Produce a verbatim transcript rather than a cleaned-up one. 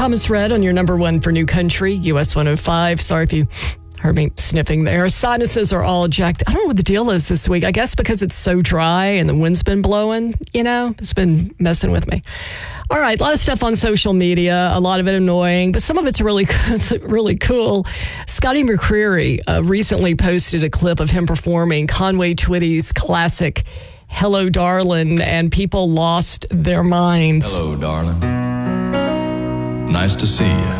Thomas Rhett on your number one for New Country, U S one oh five. Sorry if you heard me sniffing there. Sinuses are all jacked. I don't know what the deal is this week. I guess because it's so dry and the wind's been blowing, you know, it's been messing with me. All right, a lot of stuff on social media, a lot of it annoying, but some of it's really, really cool. Scotty McCreery uh, recently posted a clip of him performing Conway Twitty's classic Hello, Darlin', and people lost their minds. Hello, darling. Nice to see you.